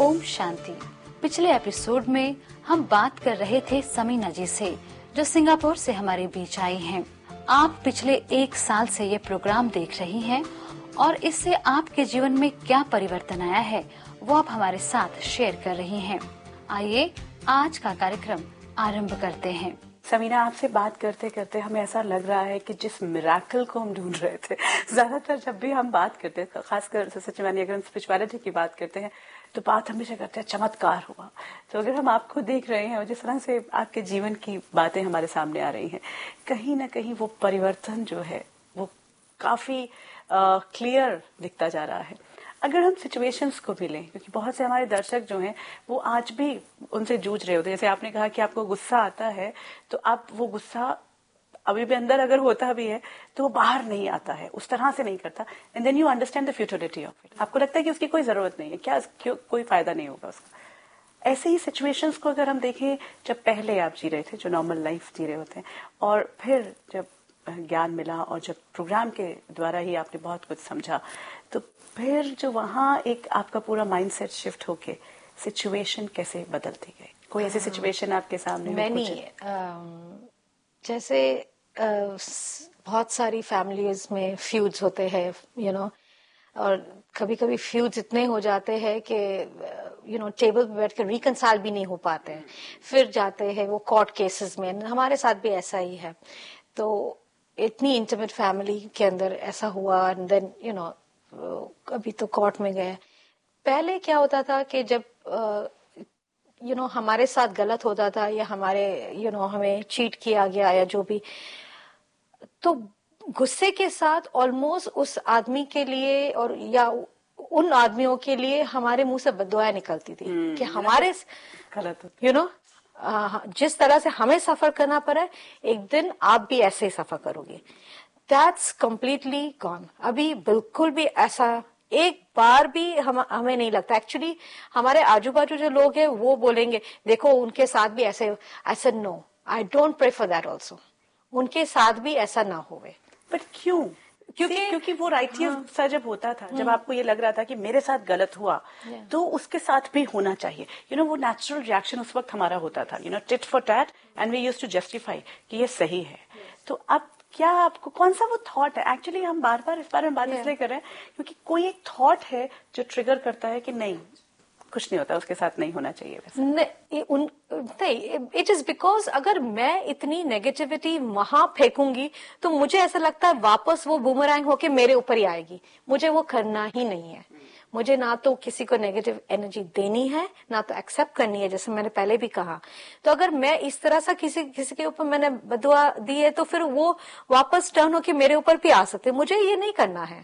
ओम शांति। पिछले एपिसोड में हम बात कर रहे थे समीना जी से, जो सिंगापुर से हमारे बीच आई हैं। आप पिछले 1 साल से ये प्रोग्राम देख रही हैं और इससे आपके जीवन में क्या परिवर्तन आया है वो आप हमारे साथ शेयर कर रही हैं। आइए आज का कार्यक्रम आरंभ करते हैं। समीना, आपसे बात करते करते हमें ऐसा लग रहा है कि जिस मिराकल को हम ढूंढ रहे थे, ज्यादातर जब भी हम बात करते हैं, खासकर सच मानिए अगर हम स्पिरिचुअलिटी की बात करते हैं तो बात हमेशा करते हैं चमत्कार हुआ। तो अगर हम आपको देख रहे हैं और जिस तरह से आपके जीवन की बातें हमारे सामने आ रही हैं, कहीं ना कहीं वो परिवर्तन जो है वो काफी क्लियर दिखता जा रहा है। अगर हम सिचुएशंस को भी लें, क्योंकि बहुत से हमारे दर्शक जो हैं वो आज भी उनसे जूझ रहे होते हैं। जैसे आपने कहा कि आपको गुस्सा आता है, तो आप वो गुस्सा अभी भी अंदर अगर होता भी है तो वो बाहर नहीं आता है, उस तरह से नहीं करता। And then you understand the futility of it. आपको लगता है कि उसकी कोई जरूरत नहीं है, क्या कोई फायदा नहीं होगा उसका। ऐसे ही सिचुएशंस को अगर हम देखें, जब पहले आप जी रहे थे, जो नॉर्मल लाइफ जी रहे होते हैं, और फिर जब ज्ञान मिला और जब प्रोग्राम के द्वारा ही आपने बहुत कुछ समझा, तो फिर जो वहां एक आपका पूरा माइंडसेट शिफ्ट होके सिचुएशन कैसे बदलती गई? कोई ऐसी सिचुएशन आपके सामने? मैंने जैसे बहुत सारी फैमिलीज में फ्यूड्स होते हैं, और कभी कभी फ्यूड्स इतने हो जाते हैं कि टेबल पे बैठ कर रिकंसाइल भी नहीं हो पाते हैं, फिर जाते हैं वो कोर्ट केसेस में। हमारे साथ भी ऐसा ही है। तो इतनी इंटीमेट फैमिली के अंदर ऐसा हुआ, एंड देन अभी तो कोर्ट में गए। पहले क्या होता था कि जब हमारे साथ गलत होता था या हमारे हमें चीट किया गया या जो भी, तो गुस्से के साथ ऑलमोस्ट उस आदमी के लिए और या उन आदमियों के लिए हमारे मुंह से बददुआएं निकलती थी कि हमारे गलत जिस तरह से हमें सफर करना पड़ा, एक दिन आप भी ऐसे ही सफर करोगे। That's completely gone. अभी बिल्कुल भी ऐसा एक बार भी हमें नहीं लगता। एक्चुअली हमारे आजू बाजू जो लोग हैं वो बोलेंगे देखो उनके साथ भी ऐसे। I said no, I don't pray for that also. उनके साथ भी ऐसा ना होवे। बट क्यों? क्योंकि वो राइटियस गुस्सा जब होता था, जब आपको ये लग रहा था कि मेरे साथ गलत हुआ, तो उसके साथ भी होना चाहिए। वो नेचुरल रिएक्शन उस वक्त हमारा होता था, tit for tat, and we used to justify कि ये सही है। तो अब क्या आपको कौन सा वो थॉट है? एक्चुअली हम बार बार इस बारे में बात इसलिए कर रहे हैं क्योंकि कोई एक थॉट है जो ट्रिगर करता है कि नहीं, कुछ नहीं होता, उसके साथ नहीं होना चाहिए वैसे। नहीं, इट इज बिकॉज अगर मैं इतनी नेगेटिविटी वहां फेंकूंगी तो मुझे ऐसा लगता है वापस वो बूमरैंग होके मेरे ऊपर ही आएगी। मुझे वो करना ही नहीं है। मुझे ना तो किसी को नेगेटिव एनर्जी देनी है, ना तो एक्सेप्ट करनी है, जैसे मैंने पहले भी कहा। तो अगर मैं इस तरह से किसी के ऊपर मैंने बदुआ दी है तो फिर वो वापस टर्न होके मेरे ऊपर भी आ सकते। मुझे ये नहीं करना है।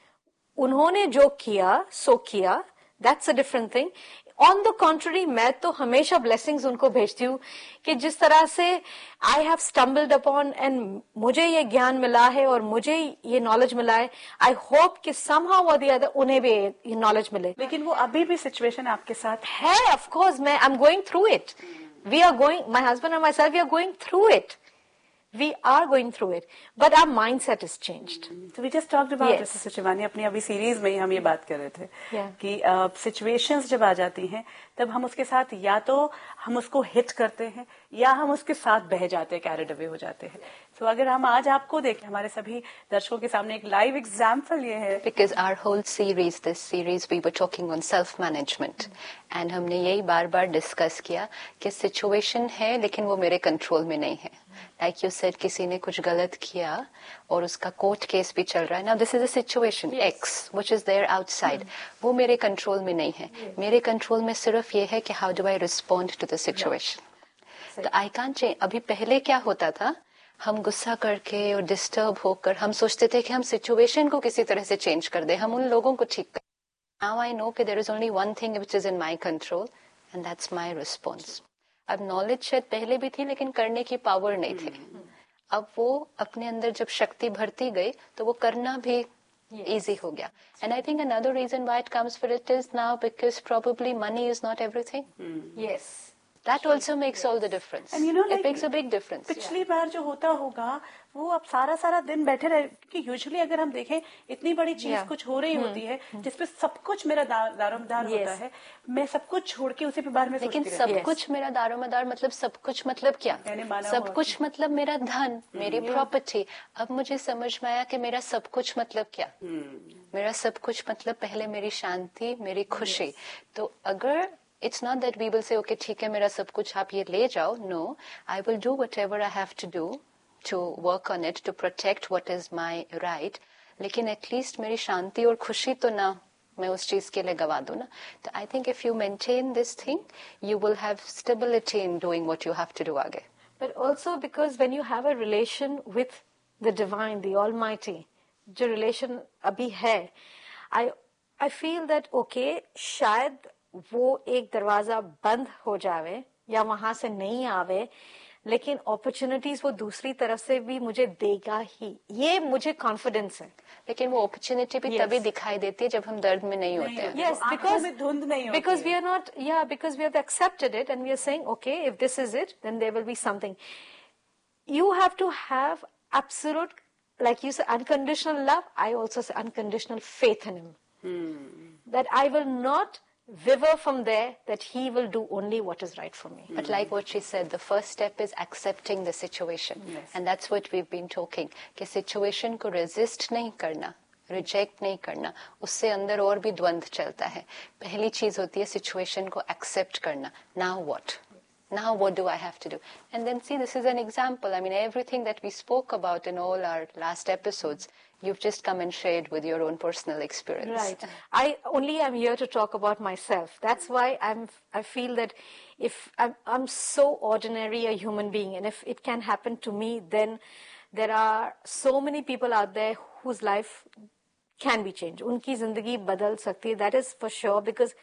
उन्होंने जो किया सो किया, that's a different thing. On the contrary, मैं तो हमेशा ब्लेसिंग्स उनको भेजती हूँ कि जिस तरह से I have stumbled upon and मुझे ये ज्ञान मिला है और मुझे ये नॉलेज मिला है, आई होप कि समहाउ और द अदर उन्हें भी ये नॉलेज मिले। लेकिन वो अभी भी सिचुएशन आपके साथ है। ऑफ कोर्स, मैं I am going through it. We are going, my husband and my self, we are going through it. We are going through it, but our mindset is changed. So we just talked about this, Shivani, अपनी अभी series में ही हम ये बात कर रहे थे कि सिचुएशंस जब आ जाती हैं तब हम उसके साथ या तो हम उसको हिट करते हैं या हम उसके साथ बह जाते हैं, कैरिड अवे हो जाते हैं। तो अगर हम आज आपको देखें, हमारे सभी दर्शकों के सामने एक लाइव एग्जाम्पल ये है। Because our whole series, this series, we were talking on self management, and हमने यही बार बार डिस्कस किया कि सिचुएशन है लेकिन वो मेरे कंट्रोल में नहीं है। लाइक यू सेड, किसी ने कुछ गलत किया और उसका कोर्ट केस भी चल रहा है। Now this is a situation x which is there outside, वो मेरे कंट्रोल में नहीं है। मेरे कंट्रोल में सिर्फ ये है कि how do I respond to the situation. तो आई कांट चेंज। अभी पहले क्या होता था, हम गुस्सा करके और डिस्टर्ब होकर हम सोचते थे कि हम सिचुएशन को किसी तरह से चेंज कर दे, हम उन लोगों को ठीक कर। नाउ आई नो कि there is only one thing which is in my control, and that's my response. अब नॉलेज शायद पहले भी थी लेकिन करने की पावर नहीं थी। अब वो अपने अंदर जब शक्ति भरती गई तो वो करना भी easy हो गया। And I think another reason why it comes for it is now because probably money is not everything. Yes. That also makes all the difference. And you know, like, it makes a big difference. पिछली बार जो होता होगा वो अब सारा दिन बैठे रहे, क्योंकि यूजुअली अगर हम देखें इतनी बड़ी चीज कुछ हो रही होती है जिसपे सब कुछ मेरा दारोमदार होता है, मैं सब कुछ छोड़ के उसी पे बारे में सोचती रहती हूँ। लेकिन सब कुछ मेरा दारोमदार मतलब सब कुछ मतलब क्या? सब कुछ मतलब मेरा धन, मेरी प्रॉपर्टी। अब मुझे समझ में आया कि मेरा सब कुछ मतलब क्या? मेरा सब कुछ मतलब पहले मेरी शांति, मेरी खुशी। तो अगर it's not that we will say, okay, ठीक है, मेरा सब कुछ आप ये ले जाओ. No, I will do whatever I have to do to work on it, to protect what is my right. लेकिन at least मेरी शांति और खुशी तो ना मैं उस चीज के लिए गवा दूं ना. तो I think if you maintain this thing, you will have stability in doing what you have to do आगे. But also because when you have a relation with the divine, the Almighty, जो relation अभी है, I feel that okay, शायद वो एक दरवाजा बंद हो जावे या वहां से नहीं आवे, लेकिन अपॉर्चुनिटीज वो दूसरी तरफ से भी मुझे देगा ही, ये मुझे कॉन्फिडेंस है. लेकिन वो अपॉर्चुनिटी भी तभी दिखाई देती है जब हम दर्द में नहीं होते हैं. Yes, because we are not, because we have accepted it and we are saying, okay, if this is it, then there will be something. You have to have absolute, like you say, unconditional love. I also say unconditional faith in him. That I will not waver from there, that he will do only what is right for me. But like what she said, the first step is accepting the situation. Yes. And that's what we've been talking, कि situation को resist नहीं करना, reject नहीं करना, उससे अंदर और भी द्वंद्व चलता है. पहली चीज होती है situation को accept करना. Now what? Now what do I have to do? And then see, this is an example. I mean, everything that we spoke about in all our last episodes, you've just come and shared with your own personal experience. Right. I only am here to talk about myself. That's why I feel that if I'm so ordinary a human being, and if it can happen to me, then there are so many people out there whose life can be changed. उनकी जिंदगी बदल सकती है. That is for sure, because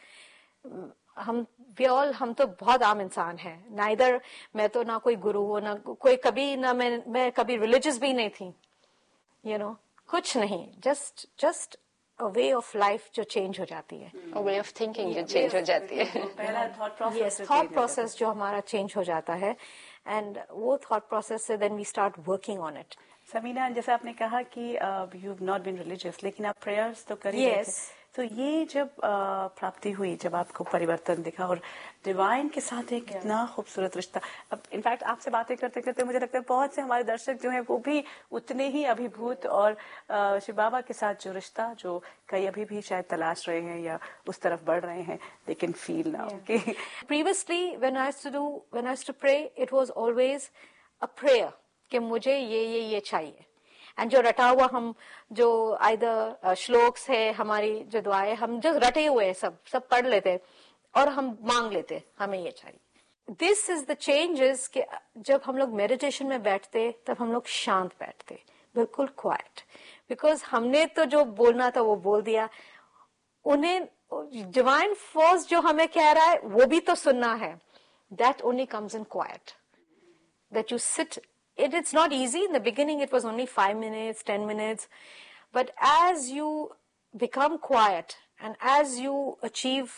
हम तो बहुत आम इंसान हैं. Neither मैं तो ना कोई गुरु हो, ना कोई कभी, ना मैं कभी religious भी नहीं थी. You know, कुछ नहीं. Just a way of life जो change हो जाती है. A way of thinking जो change हो जाती है. पहला thought process. Yes, thought process जो हमारा change हो जाता है. And वो thought process से then we start working on it. Samina, जैसे आपने कहा कि you've not been religious, लेकिन आप prayers तो कर ही रहे थे. तो ये जब प्राप्ति हुई, जब आपको परिवर्तन दिखा और डिवाइन के साथ एक कितना खूबसूरत रिश्ता. अब इनफैक्ट आपसे बातें करते करते मुझे लगता है बहुत से हमारे दर्शक जो हैं वो भी उतने ही अभिभूत और शिव बाबा के साथ जो रिश्ता, जो कई अभी भी शायद तलाश रहे हैं या उस तरफ बढ़ रहे हैं, they can feel now. Previously, when I used to pray, it was always a prayer कि मुझे ये चाहिए. एंड जो रटा हुआ हम जो आइदर श्लोक्स है, हमारी जो दुआएं हम जो रटे हुए हैं सब पढ़ लेते और हम मांग लेते हमें ये चाहिए. दिस इज द चेंजेस कि जब हम लोग मेडिटेशन में बैठते तब हम लोग शांत बैठते, बिल्कुल क्वाइट, बिकॉज हमने तो जो बोलना था वो बोल दिया. उन्हें डिवाइन फोर्स जो हमें कह रहा है वो भी तो सुनना है. That only comes in quite, that you sit. It's not easy. In the beginning, it was only 5 minutes, 10 minutes. But as you become quiet and as you achieve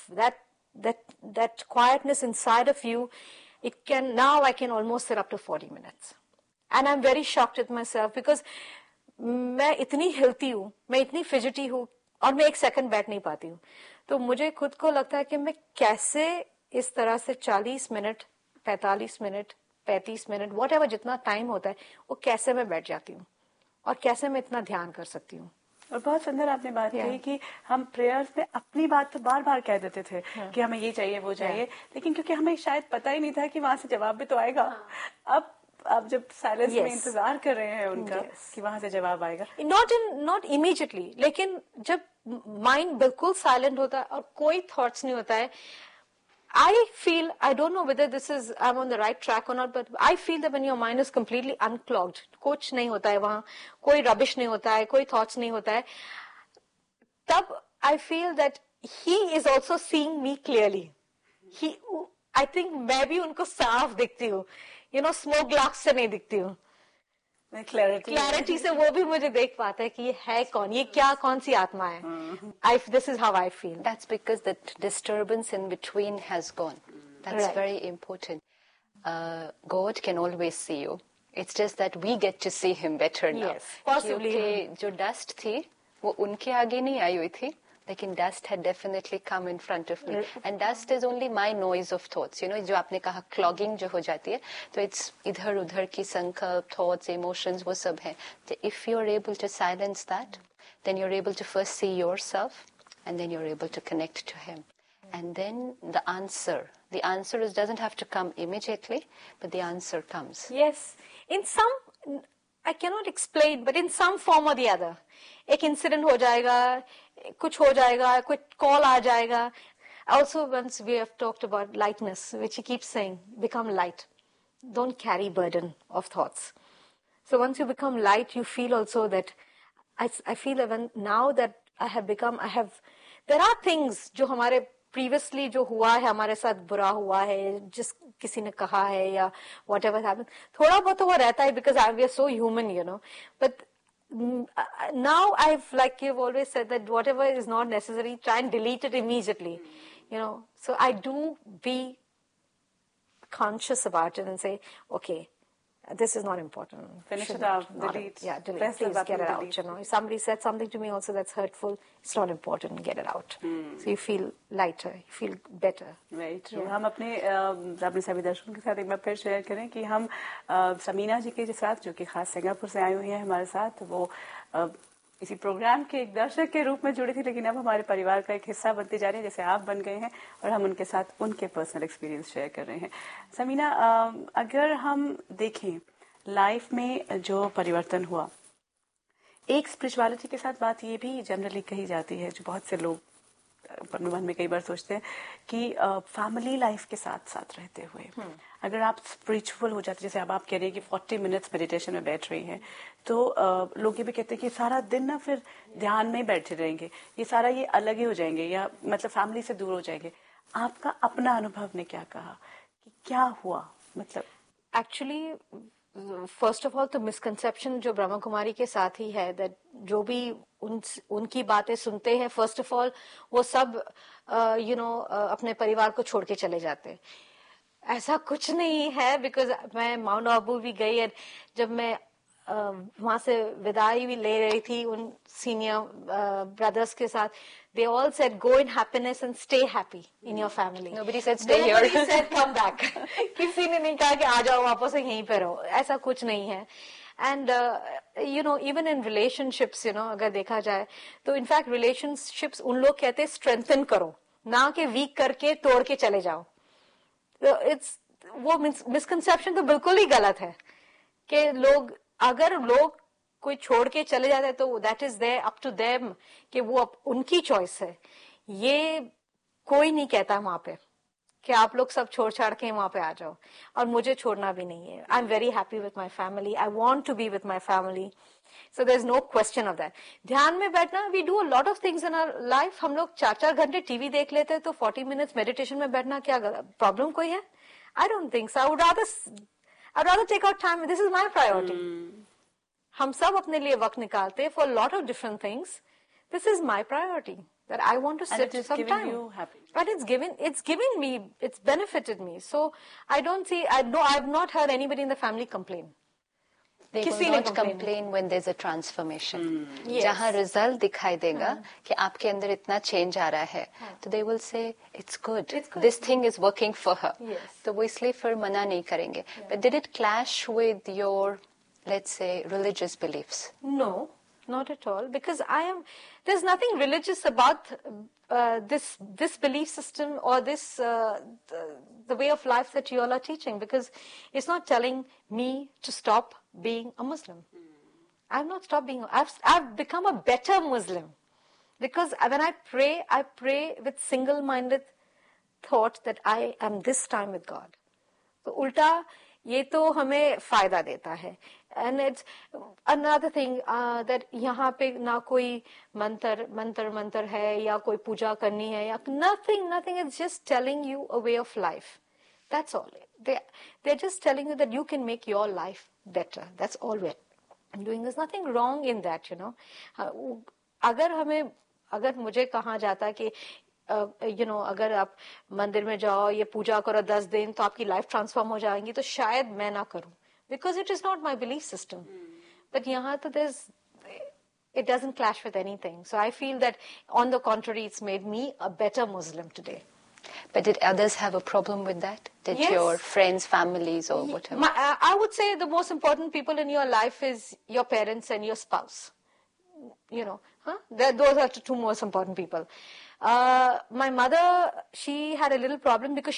that quietness inside of you, now I can almost sit up to 40 minutes. And I'm very shocked with myself because मैं इतनी हिलती हूँ, मैं इतनी fidgety हूँ और मैं एक सेकंड बैठ नहीं पाती हूँ. तो मुझे खुद को लगता है कि मैं कैसे इस तरह से 40 मिनट, 45 मिनट, 35 मिनट, whatever जितना टाइम होता है, वो कैसे मैं बैठ जाती हूँ और कैसे मैं इतना ध्यान कर सकती हूँ. और बहुत सुंदर आपने बात कही कि हम प्रेयर्स में अपनी बात तो बार बार कह देते थे कि हमें ये चाहिए वो चाहिए, लेकिन क्योंकि हमें शायद पता ही नहीं था कि वहां से जवाब भी तो आएगा. अब जब साइलेंस में इंतजार कर रहे हैं उनका कि वहां से जवाब आएगा. नॉट इमीडिएटली, लेकिन जब माइंड बिल्कुल साइलेंट होता है और कोई थॉट्स नहीं होता है, I feel, I don't know whether I'm on the right track or not, but I feel that when your mind is completely unclogged, कुछ नहीं होता है वहां, कोई rubbish नहीं होता है, कोई thoughts नहीं होता है, तब I feel that he is also seeing me clearly. I think मैं भी उनको साफ दिखती हूँ, smoke glass से नहीं दिखती हूँ. क्लैरिटी से वो भी मुझे देख पाता है कि ये है कौन, ये कौन सी आत्मा है. This is how I feel. That's because the disturbance in between has gone. That's Right. very important. God can always see you. It's just that we get to see him better now. Yes, possibly. क्योंकि जो dust थी वो उनके आगे नहीं आई हुई थी, लेकिन dust had definitely come in front of me. And dust is only my noise of thoughts. You know, जो आपने कहा clogging जो हो जाती है, तो it's इधर उधर की संकल्प, thoughts, emotions वो सब है. So if you're able to silence that, then you're able to first see yourself, and then you're able to connect to him. And then the answer doesn't have to come immediately, but the answer comes. Yes, in some, I cannot explain, but in some form or the other, एक incident हो जाएगा, कुछ हो जाएगा, कुछ call आ जाएगा. Also, once we have talked about lightness, which he keeps saying, become light. Don't carry burden of thoughts. So once you become light, you feel also that, I feel even now that there are things जो हमारे previously जो हुआ है हमारे साथ बुरा हुआ है जिस किसी ने कहा है या whatever happened थोड़ा बहुत तो वो रहता है because we are so human, you know, but now like you've always said that whatever is not necessary, try and delete it immediately, you know. So I do be conscious about it and say, okay, this is not important. Finish it Shouldn't, off, not- delete. Yeah, delete. Press the Please button, get it delete. out. You know, if somebody said something to me also that's hurtful, it's not important. Get it out. So you feel lighter. You feel better. Very true. हम अपने सभी दर्शकों के साथ एक बार फिर share करें कि हम समीना जी के साथ जो कि खास सिंगापुर से आई हुई हैं हमारे साथ, वो इसी प्रोग्राम के एक दर्शक के रूप में जुड़ी थी, लेकिन अब हमारे परिवार का एक हिस्सा बनती जा रही है, जैसे आप बन गए हैं, और हम उनके साथ उनके पर्सनल एक्सपीरियंस शेयर कर रहे हैं. समीना, अगर हम देखें लाइफ में जो परिवर्तन हुआ, एक स्पिरिचुअलिटी के साथ बात ये भी जनरली कही जाती है, जो बहुत से लोग अपने मन में कई बार सोचते हैं कि फैमिली लाइफ के साथ साथ रहते हुए अगर आप स्पिरिचुअल हो जाते, जैसे अब आप कह रहे हैं कि 40 मिनट्स मेडिटेशन में बैठ रही हैं, तो लोग ये भी कहते हैं कि सारा दिन ना फिर ध्यान में बैठे रहेंगे, ये सारा ये अलग ही हो जाएंगे या मतलब फैमिली से दूर हो जाएंगे. आपका अपना अनुभव ने क्या कहा कि क्या हुआ? मतलब एक्चुअली फर्स्ट ऑफ ऑल तो मिसकंसेप्शन जो ब्रह्मा कुमारी के साथ ही है, दैट जो भी उनकी बातें सुनते हैं, फर्स्ट ऑफ ऑल वो सब अपने परिवार को छोड़ के चले जाते हैं. ऐसा कुछ नहीं है, बिकॉज मैं माउंट आबू भी गई है, जब मैं वहां से विदाई भी ले रही थी उन सीनियर ब्रदर्स के साथ, they all said go in happiness and stay happy in your family. Nobody said stay here. Nobody said come back. किसी ने नहीं कहा कि आ जाओ वापस यहीं पे रहो, ऐसा कुछ नहीं है. And even in relationships, अगर देखा जाए तो इनफैक्ट relationships उन लोग कहते हैं strengthen करो, ना कि weak करके तोड़ के चले जाओ. वो मिसकंसेप्शन तो बिल्कुल ही गलत है कि अगर लोग कोई छोड़ के चले जाते हैं तो that is there up to them, कि वो उनकी चॉइस है. ये कोई नहीं कहता वहां पे कि आप लोग सब छोड़ छाड़ के वहां पे आ जाओ, और मुझे छोड़ना भी नहीं है. I am very happy with my family, I want to be with my family, so there is no question of that. ध्यान में बैठना, we do a lot of things in our life. हम लोग 4-4 घंटे टीवी देख लेते हैं, तो 40 मिनट्स मेडिटेशन में बैठना क्या प्रॉब्लम कोई है? I don't think so. I would rather take out time. This is my priority. हम सब अपने लिए वक्त निकालते हैं for a lot of different things. This is my priority, that I want to sit some time. You happy. But it's giving me, it's benefited me. So I've not heard anybody in the family complain. They will not complain when there's a transformation. Yes. जहाँ result दिखाई देगा कि आपके अंदर इतना change आ रहा है, तो they will say it's good. This thing is working for her. Yes. तो वो इसलिए फिर मना नहीं करेंगे. But did it clash with your, let's say, religious beliefs? No, not at all. Because there's nothing religious about this belief system or this the way of life that you all are teaching. Because it's not telling me to stop being a Muslim. I've not stopped being. I've become a better Muslim. Because when I pray with single-minded thought that I am this time with God. तो उल्टा ये तो हमें फायदा देता है. And it's another thing that यहाँ पे ना कोई मंत्र है या कोई पूजा करनी है या nothing. It's just telling you a way of life. That's all. They're just telling you that you can make your life better. That's all we're doing. There's nothing wrong in that, अगर मुझे कहा जाता कि अगर आप मंदिर में जाओ, ये पूजा करो 10 दिन तो आपकी लाइफ ट्रांसफॉर्म हो जाएंगी, तो शायद मैं ना करूं, because it is not my belief system. But यहाँ तो it doesn't clash with anything. So I feel that on the contrary, it's made me a better Muslim today. But did others have a problem with that? Did Yes. your friends, families, or whatever? I would say the most important people in your life is your parents and your spouse. Those are the two most important people. My mother, she had a little problem because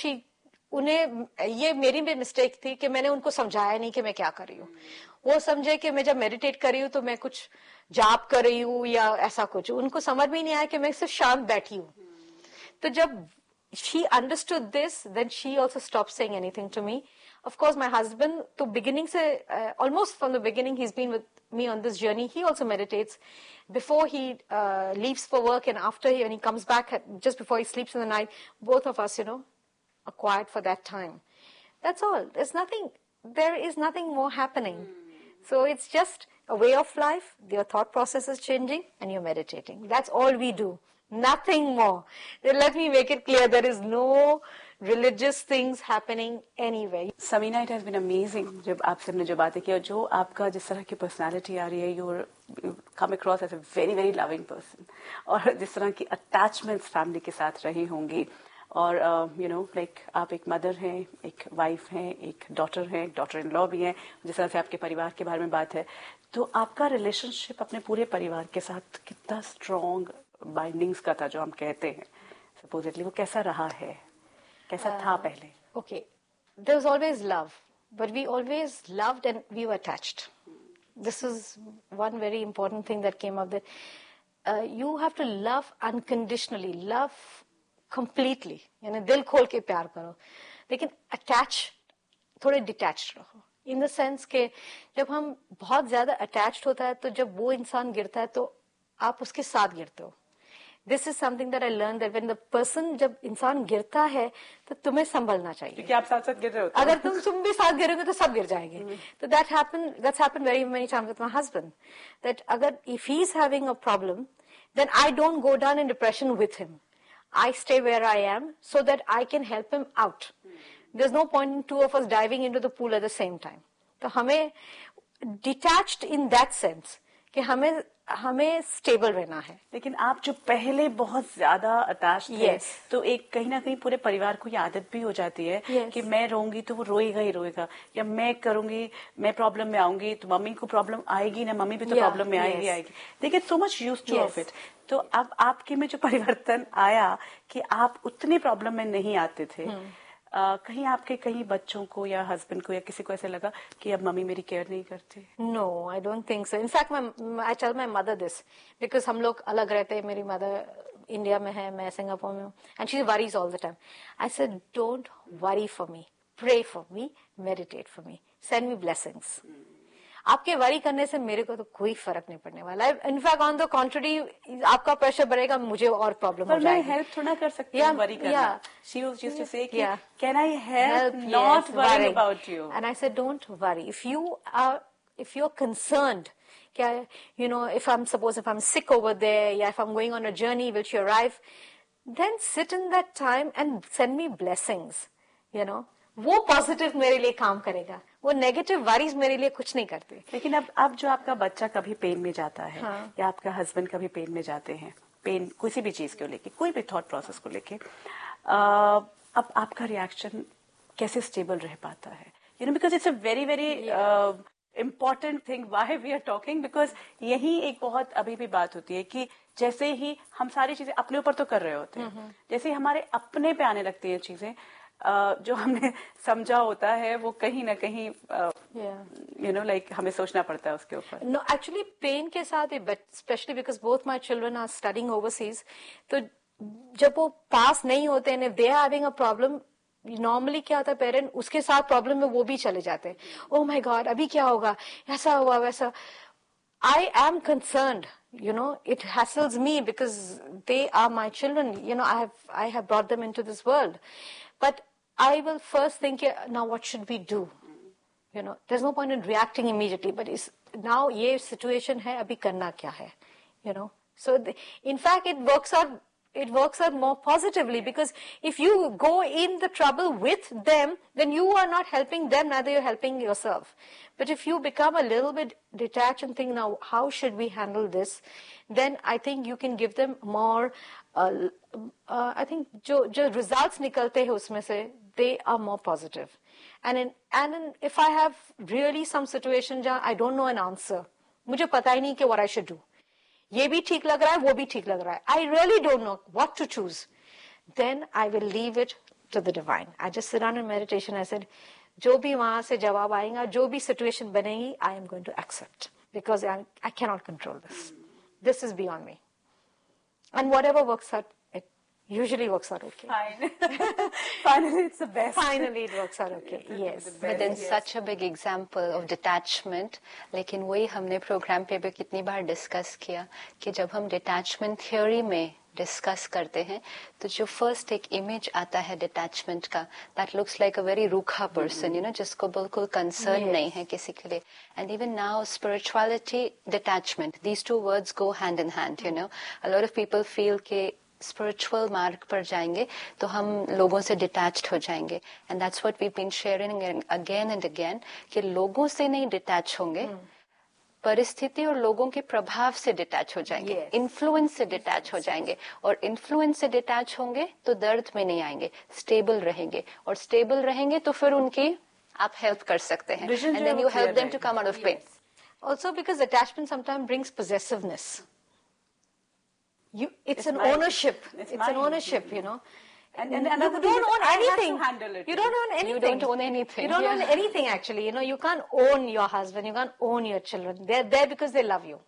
उन्हें ये मेरी भी mistake थी कि मैंने उनको समझाया नहीं कि मैं क्या कर रही हूँ. वो समझे कि मैं जब मेडिटेट कर रही हूँ तो मैं कुछ जाप कर रही हूँ या ऐसा कुछ. उनको समझ में ही नहीं आया कि मैं सिर्फ शांत बैठी हूँ. तो जब she understood this, then she also stopped saying anything to me. Of course, my husband, तो beginning से almost from the beginning, he's been with me on this journey. He also meditates before he leaves for work and after when he comes back, just before he sleeps in the night. Both of us, are quiet for that time. That's all. There is nothing more happening. So it's just a way of life. Your thought process is changing and you're meditating. That's all we do. Nothing more. Let me make it clear. There is no religious things happening anywhere. Samina, it has been amazing जब आपसे हमने जो बातें की और जो आपका जिस तरह की पर्सनालिटी आ रही है, you come across as a very very loving person. और जिस तरह की अटैचमेंट्स फैमिली के साथ रही होंगी और आप एक मदर हैं, एक वाइफ हैं, एक डॉटर इन लॉ भी हैं, जिस तरह से आपके परिवार के बारे में बात है, तो आपका रिलेशनशिप अपने पूरे परिवार के साथ कितना स्ट्रॉन्ग बाइंडिंग्स का था जो हम कहते हैं, सपोजिटली वो कैसा रहा है, कैसा था पहले? Okay, there was always love, but we always loved and we were attached. This is one very important thing that came up, that you have to love unconditionally, love completely, यानी दिल खोल के प्यार करो, लेकिन अटैच थोड़े detached रहो. In the sense के जब हम बहुत ज्यादा अटैच्ड होता है तो जब वो इंसान गिरता है तो आप उसके साथ गिरते हो. This is something that I learn, that when the person, जब इंसान गिरता है तो तुम्हें संभलना चाहिए, क्योंकि आप साथ साथ गिर रहे होते अगर तुम भी साथ गिरोगे तो सब गिर जाएंगे. तो that's happened very many times with my husband, that अगर if he is having a problem, then I don't go down in depression with him. I stay where I am so that I can help him out. There's no point in two of us diving into the pool at the same time. तो हमें detached in that sense कि हमें stable रहना है. लेकिन आप जो पहले बहुत ज्यादा अटैच थे, yes. तो एक कहीं ना कहीं पूरे परिवार को ये आदत भी हो जाती है yes. कि मैं रोऊंगी तो वो रोएगा ही रोएगा, या मैं करूंगी, मैं प्रॉब्लम में आऊंगी तो मम्मी को प्रॉब्लम आएगी ना, मम्मी भी तो प्रॉब्लम में आएगी आएगी. They get so much used two of it. तो अब आपके में जो परिवर्तन आया कि आप उतनी प्रॉब्लम में नहीं आते थे, कहीं आपके कहीं बच्चों को या हस्बैंड को या किसी को ऐसे लगा कि अब मम्मी मेरी केयर नहीं करती? No, I don't think so. In fact I tell my mother this, because हम लोग अलग रहते हैं. मेरी मदर इंडिया में है, मैं सिंगापुर में हूँ, and she worries all the time. I said don't worry for me, pray for me, meditate for me, send me blessings. आपके वरी करने से मेरे को तो कोई फर्क नहीं पड़ने वाला है. इनफैक्ट ऑन द कॉन्ट्ररी, आपका प्रेशर बढ़ेगा, मुझे और प्रॉब्लम हो जाएगी. मैं हेल्प थोड़ा कर सकती हूँ वरी करना. She used to say, "Can I help not worry about you?" And I said, "Don't worry. If you're concerned, if I'm sick over there, if I'm going on a journey, will she arrive? Then sit in that time and send me blessings. वो positive मेरे लिए काम करेगा, वो negative worries मेरे लिए कुछ नहीं करते. लेकिन अब जो आपका बच्चा कभी पेन में जाता है, या आपका हस्बैंड कभी पेन में जाते हैं, पेन किसी भी चीज को लेके, कोई भी थॉट प्रोसेस को लेके, अब आपका रिएक्शन कैसे स्टेबल रह पाता है? Because it's a very very important thing why we are talking, because यही एक बहुत अभी भी बात होती है कि जैसे ही हम सारी चीजें अपने ऊपर तो कर रहे होते हैं, जैसे ही हमारे अपने पे आने लगती हैं चीजें, जो हमने समझा होता है वो कहीं ना कहीं हमें सोचना पड़ता है उसके ऊपर. नो, एक्चुअली पेन के साथ, specially because both my children are studying overseas, तो जब वो पास नहीं होते हैं, they are having a problem, normally क्या होता है, पेरेंट उसके साथ प्रॉब्लम में वो भी चले जाते हैं. ओह माय गॉड, अभी क्या होगा, ऐसा हुआ वैसा. I am concerned, it hassles me because they are my children. I have brought them into this world. But I will first think, now what should we do? There's no point in reacting immediately, but now ये situation है, अभी करना क्या है? So in fact, it works out it works out more positively, because if you go in the trouble with them, then you are not helping them, neither you're helping yourself. But if you become a little bit detached and think, now how should we handle this, then I think you can give them more, I think jo results nikalte hai usme se, they are more positive. And if I have really some situation jahan I don't know an answer, mujhe pata hi nahi ki what I should do, ये भी ठीक लग रहा है, वो भी ठीक लग रहा है, I really don't know what to choose, then I will leave it to the divine. I just sit down in meditation. I said, जो भी वहां से जवाब आएगा, जो भी situation बनेगी, I am going to accept, because I cannot control this. This is beyond me. And whatever works out, it usually works out okay. Fine. Finally, it's the best. Finally, it works out okay. Yes. But then such a big example of detachment. लेकिन वही हमने programme पे भी कितनी बार discuss किया कि जब हम डिटैचमेंट थ्योरी में डिस्कस करते हैं तो जो फर्स्ट एक इमेज आता है डिटैचमेंट का, that looks like a very रूखा पर्सन, यू नो, जिसको बिल्कुल कंसर्न नहीं है किसी के लिए. And even now spirituality, detachment, these two words go hand in hand. You know, a lot of people feel के स्पिरिचुअल मार्ग पर जाएंगे तो हम लोगों से डिटैच्ड हो जाएंगे. And that's what we been sharing again and again कि लोगों से नहीं डिटैच होंगे, परिस्थिति और लोगों के प्रभाव से डिटैच हो जाएंगे, इन्फ्लुएंस से डिटैच हो जाएंगे. और इन्फ्लुएंस से डिटैच होंगे तो दर्द में नहीं आएंगे, स्टेबल रहेंगे. और स्टेबल रहेंगे तो फिर उनकी आप हेल्प कर सकते हैं. And then you help them to come out of pen. Also because attachment sometimes brings possessiveness. It's an ownership. It's an ownership, you know. And you don't own anything. You don't own anything. You don't own anything. You don't own anything, actually. You know, you can't own your husband. You can't own your children. They're there because they love you.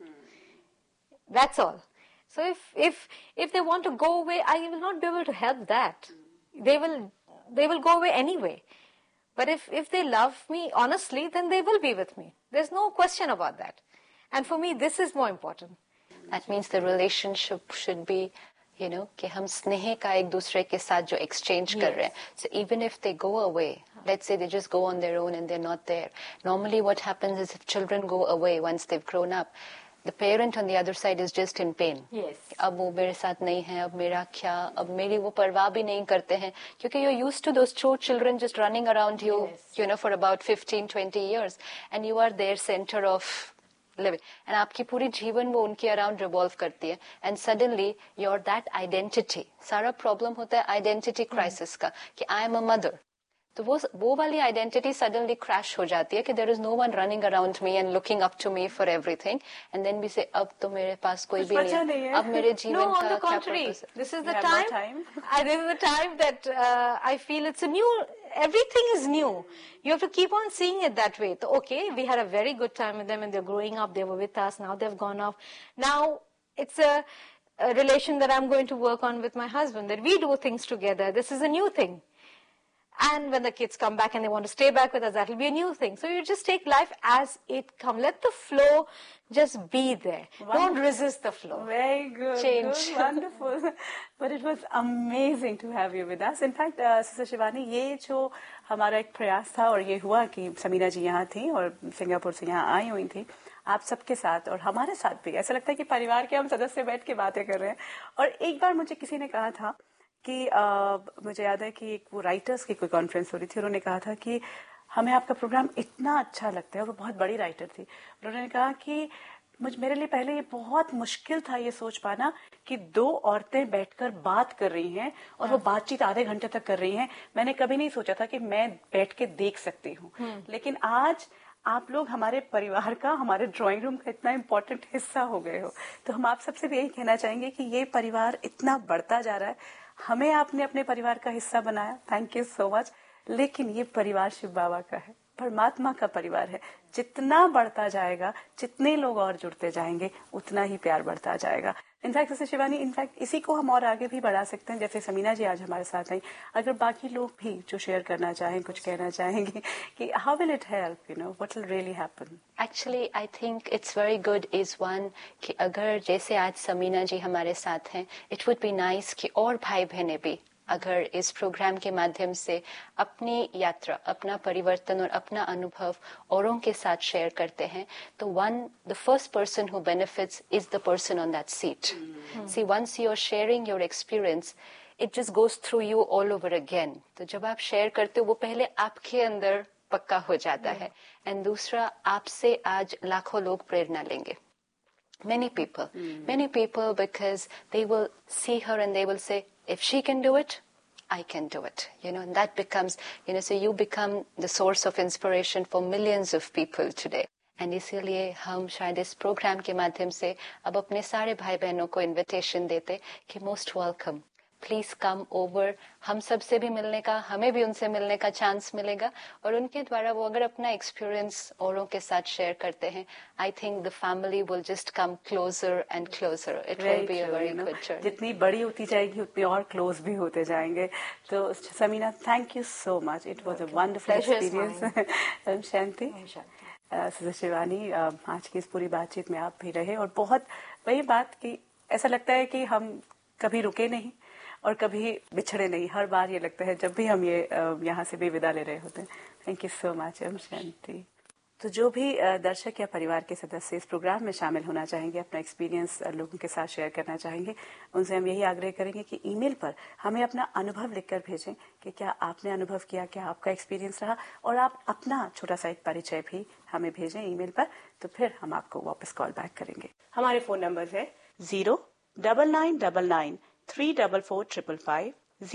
That's all. So if they want to go away, I will not be able to help that. They will go away anyway. But if they love me honestly, then they will be with me. There's no question about that. And for me, this is more important. That means the relationship should be, you know, कि हम स्नेह का एक दूसरे के साथ जो exchange कर रहे हैं. So even if they go away, let's say they just go on their own and they're not there. Normally what happens is if children go away once they've grown up, the parent on the other side is just in pain. Yes. अब वो मेरे साथ नहीं है, अब मेरा क्या, अब मेरी वो परवाह भी नहीं करते हैं, क्योंकि you're used to those two children just running around you, you know, for about 15-20 years, and you are their center of living. And आपकी पूरी जीवन वो उनके अराउंड रिवॉल्व करती है. And suddenly your that identity, सारा प्रॉब्लम होता है आइडेंटिटी क्राइसिस का कि आई एम अ मदर. तो वो वाली आइडेंटिटी सडनली क्रैश हो जाती है कि there is no one running around me and looking up to me for everything. And then we से अब तो मेरे पास कोई भी नहीं है, अब मेरे जीवन का क्या पर्पस है. This is the time. This is the time that I feel it's a new. Everything is new. You have to keep on seeing it that way. So, okay, we had a very good time with them and they're growing up. They were with us. Now they've gone off. Now it's a relation that I'm going to work on with my husband, that we do things together. This is a new thing. And when the kids come back and they want to stay back with us, that will be a new thing. So you just take life as it comes. Let the flow just be there. Wonderful. Don't resist the flow. Very good. Change. Good, wonderful. But it was amazing to have you with us. In fact, Sister Shivani, ये जो हमारा एक प्रयास था और ये हुआ कि समीना जी यहाँ थी और सिंगापुर से यहाँ आई हुई थी, आप सबके साथ और हमारे साथ भी ऐसा लगता है कि परिवार के हम सदस्य बैठ के बातें कर रहे हैं. और एक बार मुझे किसी ने कहा था कि मुझे याद है कि एक वो राइटर्स की कोई कॉन्फ्रेंस हो रही थी, उन्होंने कहा था कि हमें आपका प्रोग्राम इतना अच्छा लगता है. और वो बहुत बड़ी राइटर थी. उन्होंने कहा कि मेरे लिए पहले ये बहुत मुश्किल था ये सोच पाना कि दो औरतें बैठकर बात कर रही हैं और वो बातचीत आधे घंटे तक कर रही हैं. मैंने कभी नहीं सोचा था कि मैं बैठ के देख सकती हूँ. लेकिन आज आप लोग हमारे परिवार का, हमारे ड्राइंग रूम का इतना इम्पोर्टेंट हिस्सा हो गए हो. तो हम आप सबसे भी यही कहना चाहेंगे कि ये परिवार इतना बढ़ता जा रहा है. हमें आपने अपने परिवार का हिस्सा बनाया, थैंक यू सो मच. लेकिन ये परिवार शिव बाबा का है, परमात्मा का परिवार है. जितना बढ़ता जाएगा, जितने लोग और जुड़ते जाएंगे, उतना ही प्यार बढ़ता जाएगा. इनफैक्ट जैसे शिवानी, इनफैक्ट इसी को हम और आगे भी बढ़ा सकते हैं. जैसे समीना जी आज हमारे साथ आई, अगर बाकी लोग भी जो शेयर करना चाहें, कुछ कहना चाहेंगे कि how will it help, you know, what will really happen. Actually I think it's very good is one कि अगर जैसे आज समीना जी हमारे साथ हैं, इट वुड बी नाइस कि और भाई बहनें भी अगर इस प्रोग्राम के माध्यम से अपनी यात्रा, अपना परिवर्तन और अपना अनुभव औरों के साथ शेयर करते हैं, तो the first person who benefits is the person on that seat. C, once you are sharing your experience, it just goes through you all over again. तो जब आप शेयर करते हो वो पहले आपके अंदर पक्का हो जाता है. एंड दूसरा, आपसे आज लाखों लोग प्रेरणा लेंगे. Many people, because they will see her and they will say, if she can do it, I can do it. And that becomes, so you become the source of inspiration for millions of people today. And इसीलिए हम शायद इस programme के माध्यम से अब अपने सारे भाई बहनों को इनविटेशन देते कि most welcome, please come over. हम सबसे भी मिलने का, हमें भी उनसे मिलने का चांस मिलेगा. और उनके द्वारा वो अगर अपना एक्सपीरियंस औरों के साथ शेयर करते हैं, I think the family will just come closer and closer. It will be a very good journey. जितनी बड़ी होती जाएगी उतनी और क्लोज भी होते जाएंगे. तो Samina, thank you so much. It was a wonderful experience. शांति, शिवानी, आज की इस पूरी बातचीत में आप भी रहे और बहुत वही बात कि ऐसा लगता है कि हम कभी रुके नहीं और कभी बिछड़े नहीं. हर बार ये लगता है जब भी हम ये यहाँ से भी विदा ले रहे होते हैं. Thank you so much. शांति. तो जो भी दर्शक या परिवार के सदस्य इस प्रोग्राम में शामिल होना चाहेंगे, अपना एक्सपीरियंस लोगों के साथ शेयर करना चाहेंगे, उनसे हम यही आग्रह करेंगे कि ईमेल पर हमें अपना अनुभव लिखकर भेजें कि क्या आपने अनुभव किया, क्या आपका एक्सपीरियंस रहा, और आप अपना छोटा सा एक परिचय भी हमें भेजें ईमेल पर. तो फिर हम आपको वापस कॉल बैक करेंगे. हमारे फोन नंबर है 09999344555,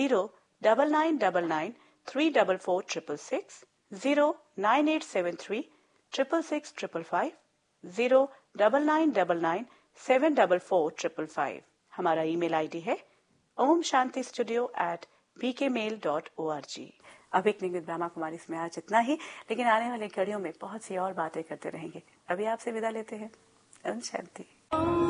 09999344666, 09873 66655, 09999744555. हमारा ईमेल आईडी है omshantistudio@pkmail.org. अब एक निगमित ब्रह्मा कुमारी इसमें आज इतना ही, लेकिन आने वाली कड़ियों में बहुत सी और बातें करते रहेंगे. अभी आपसे विदा लेते हैं. ओम शांति.